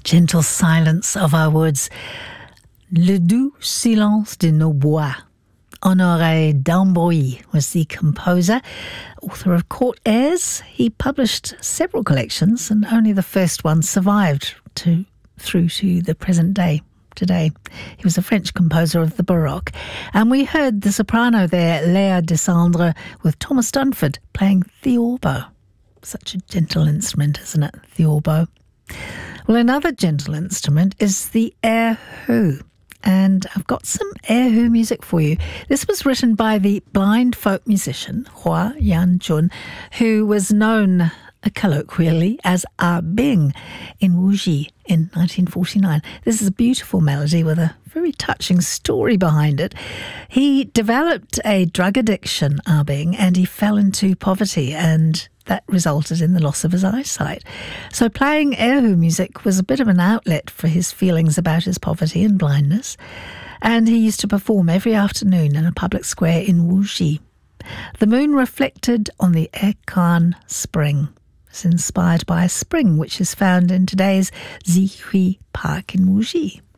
gentle silence of our woods. Le doux silence de nos bois. Honoré d'Ambrouille was the composer, author of court airs. He published several collections, and only the first one survived through to the present day. Today. He was a French composer of the Baroque. And we heard the soprano there, Léa Descendre, with Thomas Dunford playing theorbo. Such a gentle instrument, isn't it, theorbo? Well, another gentle instrument is the erhu. And I've got some erhu music for you. This was written by the blind folk musician, Hua Yan-jun, who was known colloquially as Ah Bing in Wuxi in 1949. This is a beautiful melody with a very touching story behind it. He developed a drug addiction, Ah Bing, and he fell into poverty, and that resulted in the loss of his eyesight. So playing erhu music was a bit of an outlet for his feelings about his poverty and blindness, and he used to perform every afternoon in a public square in Wuxi. The moon reflected on the Ekan Spring. It's inspired by a spring which is found in today's Zihui Park in Wuxi.